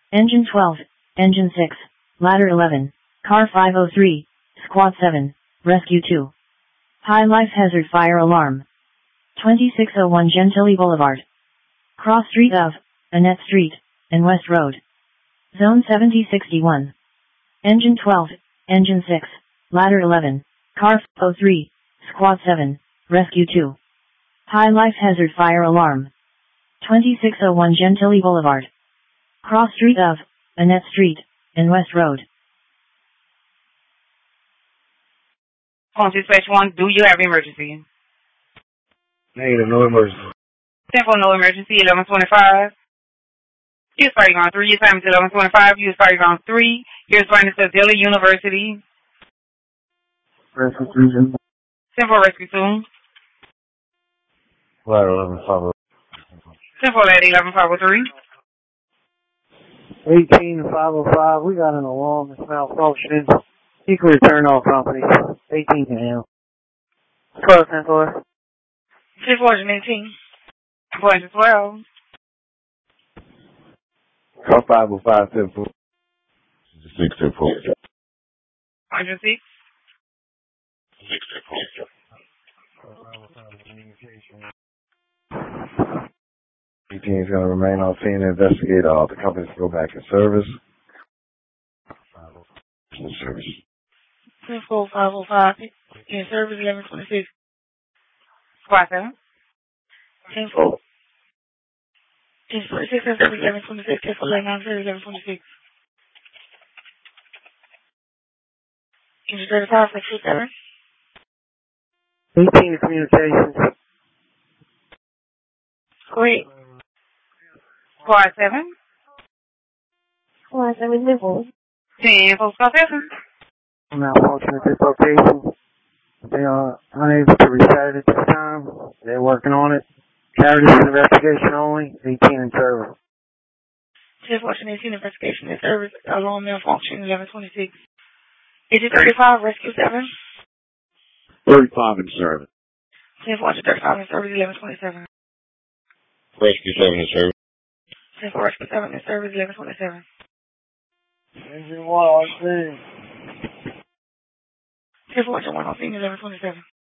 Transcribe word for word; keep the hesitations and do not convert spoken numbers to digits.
Engine twelve, Engine six, Ladder eleven, Car five oh three, Squad seven, Rescue two. High life hazard fire alarm. twenty-six oh one Gentilly Boulevard. Cross street of, Annette Street, and West Road. Zone seventy sixty-one. Engine twelve, Engine six, Ladder eleven, Car five oh three, Squad seven, Rescue two. High life hazard fire alarm. twenty-six oh one Gentilly Boulevard. Cross street of, Annette Street, and West Road. On dispatch one, do you have emergency? Negative, no emergency. Simple, no emergency, eleven twenty-five. You're starting on three, your time is eleven twenty-five, you're starting on three, you're starting to Dillon University. Rescue three. Simple, rescue two. Ladder eleven five oh. Simple, at eleven five oh three. eighteen five oh five, we got an alarm that's malfunctioning. You can return all company. eighteen can handle. twelve ten four. Simple, eighteen. Point twelve. Car five oh five ten four. six ten four. one oh six. six ten four. eighteen is going to remain on scene and investigate all the companies to go back in service. In service. Simple, five oh five. In service, eleven twenty-six. Squad seven. Simple. In forty-six, eleven twenty-six. Simple, eleven twenty-six. Engine thirty-five, rescue seven. eighteen communications. Great. Squad seven. Squad seven, simple. ten, for Squad seven. Malfunction at this location. They are unable to reset it at this time. They're working on it. Carried is investigation only. eighteen in service. ten fourteen eighteen investigation in service. Alarm malfunction, eleven twenty-six. Engine thirty-five, rescue seven. thirty-five in service. ten fourteen thirty-five in service, eleven twenty-seven. Rescue seven in service. ten four rescue seven in service, eleven twenty-seven. Engine one on scene. ten four one on scene, eleven twenty-seven.